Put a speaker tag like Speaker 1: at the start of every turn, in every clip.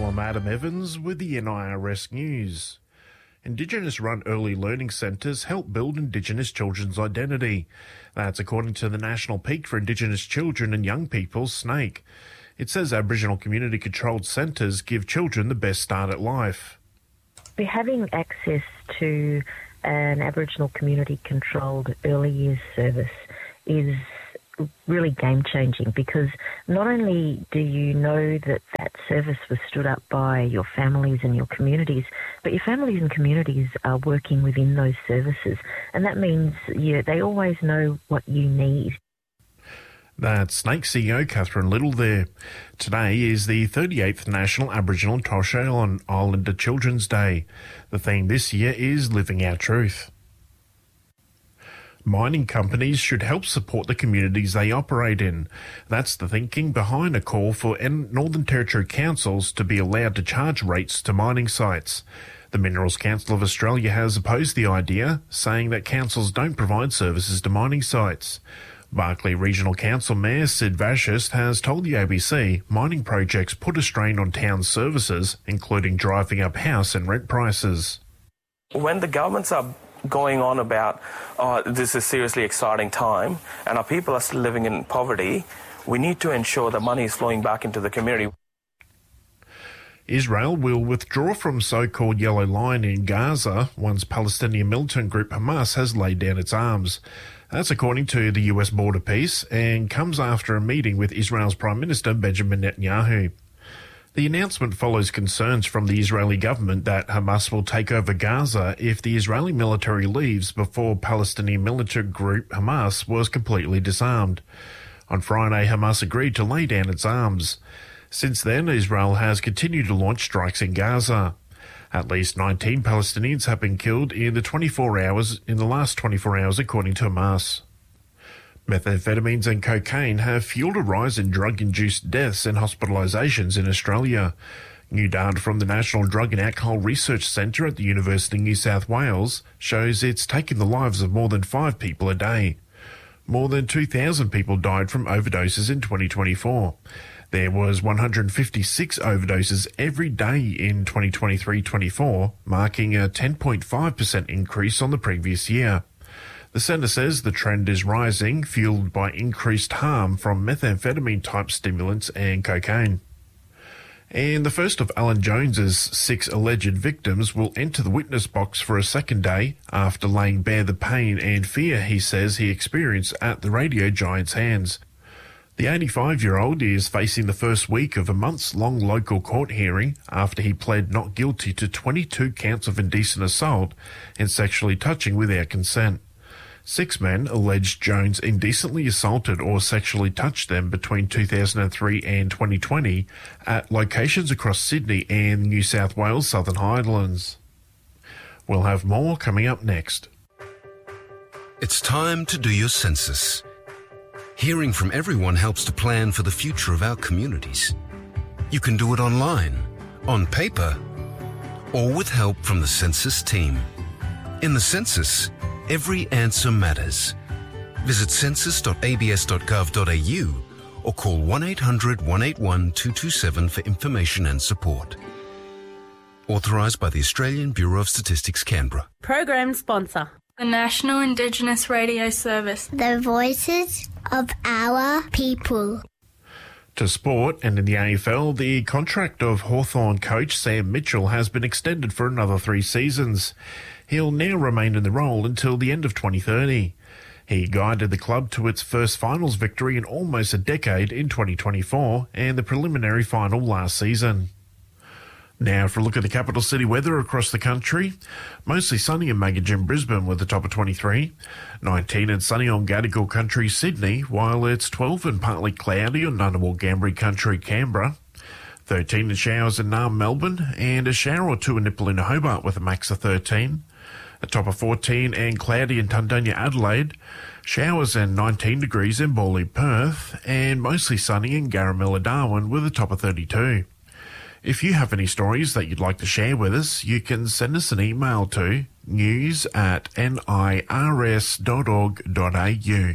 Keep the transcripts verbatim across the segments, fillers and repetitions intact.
Speaker 1: I'm Adam Evans with the N I R S News. Indigenous-run early learning centres help build Indigenous children's identity. That's according to the National Peak for Indigenous Children and Young People, SNAIC. It says Aboriginal community-controlled centres give children the best start at life.
Speaker 2: We're having access to an Aboriginal community-controlled early years service is really game-changing, because not only do you know that that service was stood up by your families and your communities, but your families and communities are working within those services, and that means you, they always know what you need.
Speaker 1: That's SNAIC C E O Catherine Little there. Today is the thirty-eighth National Aboriginal and Torres Strait Islander Children's Day. The theme this year is Living Our Truth. Mining companies should help support the communities they operate in. That's the thinking behind a call for Northern Territory councils to be allowed to charge rates to mining sites. The Minerals Council of Australia has opposed the idea, saying that councils don't provide services to mining sites. Barkly Regional Council Mayor Sid Vashist has told the A B C mining projects put a strain on town services, including driving up house and rent prices.
Speaker 3: When the governments are going on about, oh, this is a seriously exciting time, and our people are still living in poverty, we need to ensure that money is flowing back into the community.
Speaker 1: Israel will withdraw from so-called Yellow Line in Gaza once Palestinian militant group Hamas has laid down its arms. That's according to the U S Border Peace, and comes after a meeting with Israel's Prime Minister Benjamin Netanyahu. The announcement follows concerns from the Israeli government that Hamas will take over Gaza if the Israeli military leaves before Palestinian militant group Hamas was completely disarmed. On Friday, Hamas agreed to lay down its arms. Since then, Israel has continued to launch strikes in Gaza. At least nineteen Palestinians have been killed in the twenty-four hours in the last twenty-four hours, according to Hamas. Methamphetamines and cocaine have fueled a rise in drug-induced deaths and hospitalisations in Australia. New data from the National Drug and Alcohol Research Centre at the University of New South Wales shows it's taken the lives of more than five people a day. More than two thousand people died from overdoses in twenty twenty-four. There was one hundred fifty-six overdoses every day in twenty twenty-three twenty-four, marking a ten point five percent increase on the previous year. The centre says the trend is rising, fuelled by increased harm from methamphetamine-type stimulants and cocaine. And the first of Alan Jones's six alleged victims will enter the witness box for a second day after laying bare the pain and fear he says he experienced at the radio giant's hands. The eighty-five-year-old is facing the first week of a months-long local court hearing after he pled not guilty to twenty-two counts of indecent assault and sexually touching without consent. Six men alleged Jones indecently assaulted or sexually touched them between two thousand three and twenty twenty at locations across Sydney and New South Wales Southern Highlands. We'll have more coming up next.
Speaker 4: It's time to do your census. Hearing from everyone helps to plan for the future of our communities. You can do it online, on paper, or with help from the census team. In the census, every answer matters. Visit census dot a b s dot gov dot a u or call one eight hundred, one eight one, two two seven for information and support. Authorised by the Australian Bureau of Statistics, Canberra.
Speaker 5: Program sponsor:
Speaker 6: the National Indigenous Radio Service.
Speaker 7: The voices of our people.
Speaker 1: To sport, and in the A F L, the contract of Hawthorn coach Sam Mitchell has been extended for another three seasons. He'll now remain in the role until the end of twenty thirty. He guided the club to its first finals victory in almost a decade in twenty twenty-four and the preliminary final last season. Now for a look at the capital city weather across the country. Mostly sunny in Magogin, Brisbane with a top of twenty-three. nineteen and sunny on Gadigal Country, Sydney, while it's twelve and partly cloudy on Ngunnawal, Gambri Country, Canberra. thirteen and showers in Naarm, Melbourne, and a shower or two in Nipaluna, Hobart with a max of thirteen. A top of fourteen and cloudy in Tundunya, Adelaide. Showers and nineteen degrees in Bawley, Perth, and mostly sunny in Garamilla, Darwin with a top of thirty-two. If you have any stories that you'd like to share with us, you can send us an email to news at nirs dot org dot a u.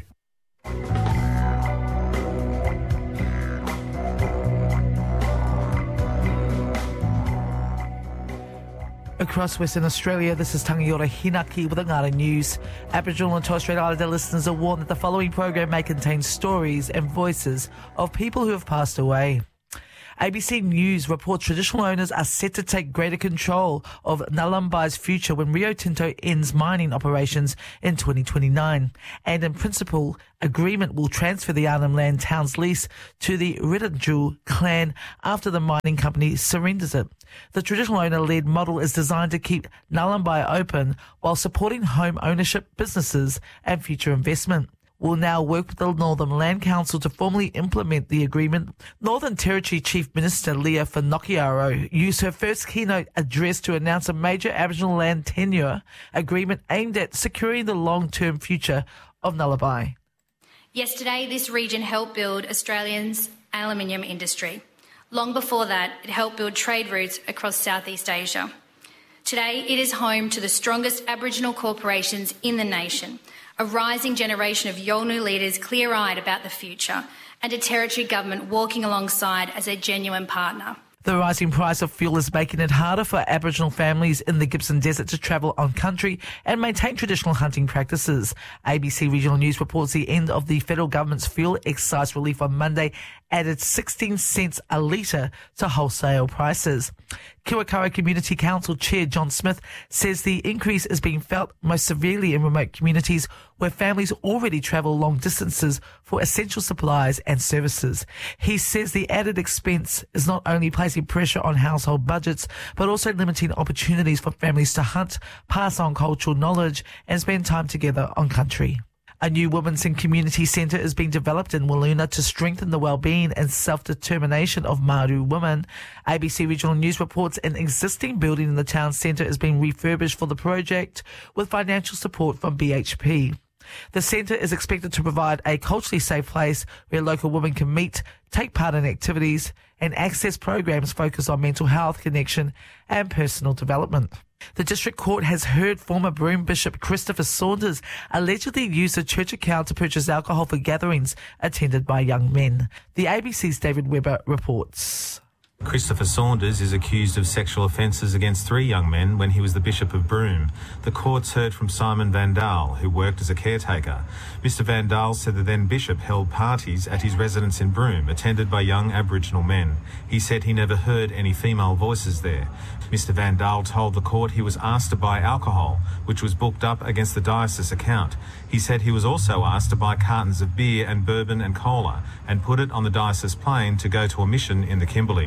Speaker 5: across Western Australia. This is Tangiora Hinaki with Ngāra News. Aboriginal and Torres Strait Islander listeners are warned that the following program may contain stories and voices of people who have passed away. A B C News reports traditional owners are set to take greater control of Ngālumbai's future when Rio Tinto ends mining operations in twenty twenty-nine. And in principle, agreement will transfer the Arnhem Land town's lease to the Ridajul clan after the mining company surrenders it. The traditional owner-led model is designed to keep Ngālumbai open while supporting home ownership, businesses and future investment. Will now work with the Northern Land Council to formally implement the agreement. Northern Territory Chief Minister Leah Finocchiaro used her first keynote address to announce a major Aboriginal land tenure agreement aimed at securing the long-term future of Ngālumbay.
Speaker 8: Yesterday, this region helped build Australia's aluminium industry. Long before that, it helped build trade routes across Southeast Asia. Today, it is home to the strongest Aboriginal corporations in the nation, a rising generation of Yolngu leaders clear-eyed about the future, and a Territory government walking alongside as a genuine partner.
Speaker 5: The rising price of fuel is making it harder for Aboriginal families in the Gibson Desert to travel on country and maintain traditional hunting practices. A B C Regional News reports the end of the federal government's fuel excise relief on Monday added sixteen cents a litre to wholesale prices. Kiwakara Community Council Chair John Smith says the increase is being felt most severely in remote communities where families already travel long distances for essential supplies and services. He says the added expense is not only placing pressure on household budgets, but also limiting opportunities for families to hunt, pass on cultural knowledge and spend time together on country. A new Women's and Community Centre is being developed in Wiluna to strengthen the well-being and self-determination of Maru women. A B C Regional News reports an existing building in the town centre is being refurbished for the project with financial support from B H P. The centre is expected to provide a culturally safe place where local women can meet, take part in activities and access programs focused on mental health, connection and personal development. The District Court has heard former Broome Bishop Christopher Saunders allegedly used a church account to purchase alcohol for gatherings attended by young men. The A B C's David Webber reports.
Speaker 9: Christopher Saunders is accused of sexual offences against three young men when he was the Bishop of Broome. The courts heard from Simon Van Daal, who worked as a caretaker. Mister Van Daal said the then Bishop held parties at his residence in Broome, attended by young Aboriginal men. He said he never heard any female voices there. Mister Van Daal told the court he was asked to buy alcohol, which was booked up against the diocese account. He said he was also asked to buy cartons of beer and bourbon and cola and put it on the diocese plane to go to a mission in the Kimberley.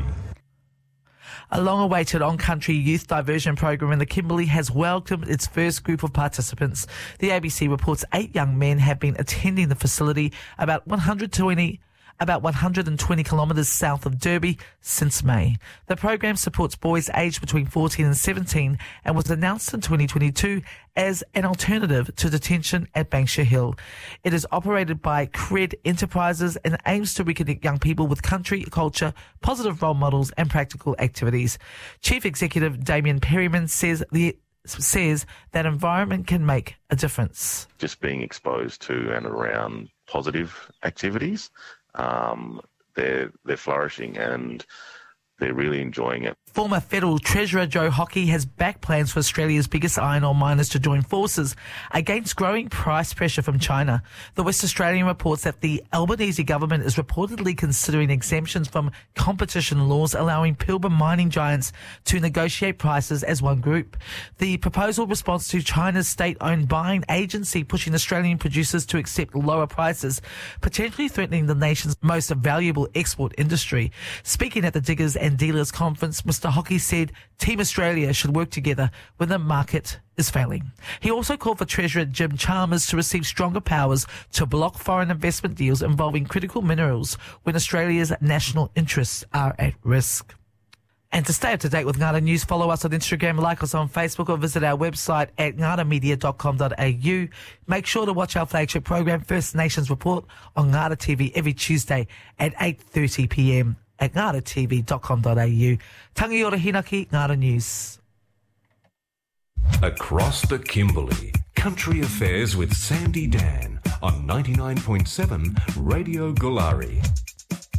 Speaker 5: A long-awaited on-country youth diversion program in the Kimberley has welcomed its first group of participants. The A B C reports eight young men have been attending the facility about one hundred twenty about one hundred twenty kilometres south of Derby since May. The program supports boys aged between fourteen and seventeen and was announced in twenty twenty-two as an alternative to detention at Banksia Hill. It is operated by Cred Enterprises and aims to reconnect young people with country, culture, positive role models and practical activities. Chief Executive Damien Perryman says the says that environment can make a difference.
Speaker 10: Just being exposed to and around positive activities, um, they're they're flourishing and they're really enjoying it.
Speaker 5: Former Federal Treasurer Joe Hockey has backed plans for Australia's biggest iron ore miners to join forces against growing price pressure from China. The West Australian reports that the Albanese government is reportedly considering exemptions from competition laws allowing Pilbara mining giants to negotiate prices as one group. The proposal responds to China's state-owned buying agency pushing Australian producers to accept lower prices, potentially threatening the nation's most valuable export industry. Speaking at the Diggers and Dealers Conference, Mister Hockey said Team Australia should work together when the market is failing. He also called for Treasurer Jim Chalmers to receive stronger powers to block foreign investment deals involving critical minerals when Australia's national interests are at risk. And to stay up to date with Ngāra News, follow us on Instagram, like us on Facebook or visit our website at ngara media dot com dot a u. Make sure to watch our flagship program First Nations Report on Ngāra T V every Tuesday at eight thirty p m at ngara t v dot com dot a u. Tangi ora hinaki, Ngāra News.
Speaker 11: Across the Kimberley, Country Affairs with Sandy Dan on ninety-nine point seven Radio Gulari.